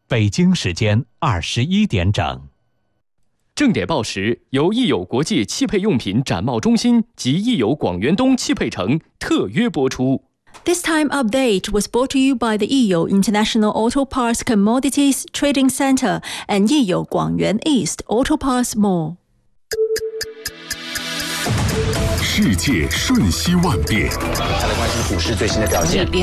北京时间21点整。 正点报时由益友国际汽配用品展贸中心及益友广元东汽配城特约播出。 This time update was brought to you by the Yiyo International Auto Parts Commodities Trading Center and Yiyo Guangyuan East Auto Parts Mall. 世界瞬息万变， 来关心股市最新的表现。